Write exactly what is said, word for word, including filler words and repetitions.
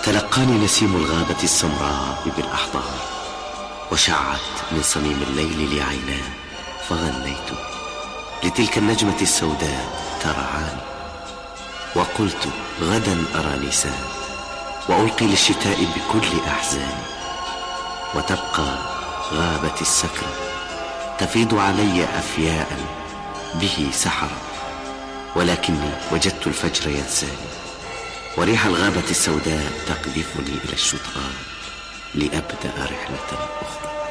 تلقاني نسيم الغابة السمراء بالأحضان، وشعت من صميم الليل لي عيناه، فغنيت لتلك النجمة السوداء ترعاني، وقلت غدا أرى نيسان، وألقي للشتاء بكل أحزاني، وتبقى غابة السكر تفيض علي أفياء به سحرا، ولكني وجدت الفجر ينساني، وريح الغابة السوداء تقذفني إلى الشطآن لأبدأ رحلة أخرى.